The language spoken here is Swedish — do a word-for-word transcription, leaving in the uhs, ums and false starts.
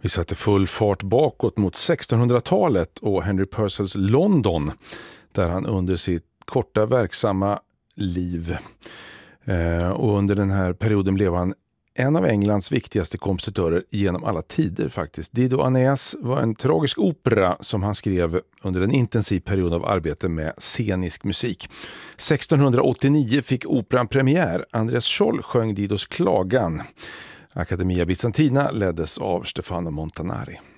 Vi satte full fart bakåt mot sextonhundratalet och Henry Purcells London, där han under sitt korta verksamma liv eh, och under den här perioden blev han en av Englands viktigaste kompositörer genom alla tider faktiskt. Dido Aeneas var en tragisk opera som han skrev under en intensiv period av arbete med scenisk musik. sextonhundraåttionio fick operan premiär. Andreas Scholl sjöng Didos klagan. Accademia Bizantina leddes av Stefano Montanari.